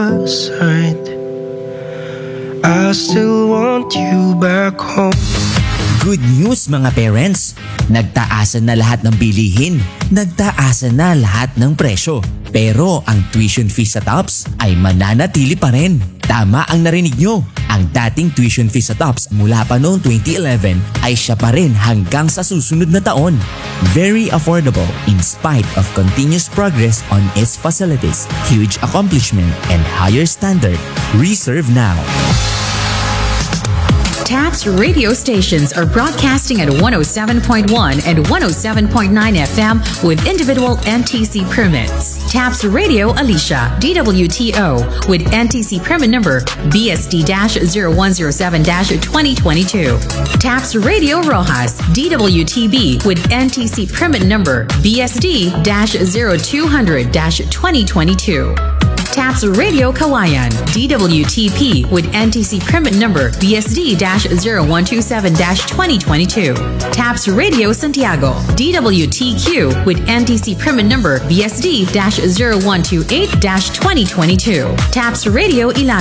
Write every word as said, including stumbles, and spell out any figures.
Side, I still want you back home. Good news mga parents! Nagtaasan na lahat ng bilihin. Nagtaasan na lahat ng presyo. Pero ang tuition fee sa TOPS ay mananatili pa rin. Tama ang narinig nyo. Ang dating tuition fee sa TOPS mula pa noong twenty eleven ay siya pa rin hanggang sa susunod na taon. Very affordable in spite of continuous progress on its facilities, huge accomplishment, and higher standard. Reserve now. TAPS radio stations are broadcasting at one oh seven point one and one oh seven point nine F M with individual N T C permits. TAPS Radio Alicia, D W T O, with N T C permit number B S D zero one zero seven twenty twenty-two. TAPS Radio Rojas, D W T B, with N T C permit number B S D zero two hundred twenty twenty-two. TAPS Radio Kawayan, D W T P, with N T C permit number B S D zero one two seven twenty twenty-two. TAPS Radio Santiago, D W T Q, with N T C permit number B S D zero one two eight twenty twenty-two. TAPS Radio Ilagan,